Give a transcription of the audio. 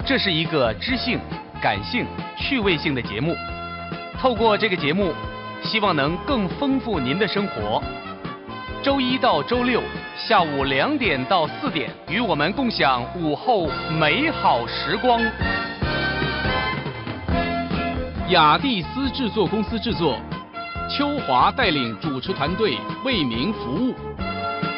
这是一个知性、感性、趣味性的节目。透过这个节目，希望能更丰富您的生活。周一到周六下午2点到4点，与我们共享午后美好时光。雅蒂斯制作公司制作，邱华带领主持团队为您服务。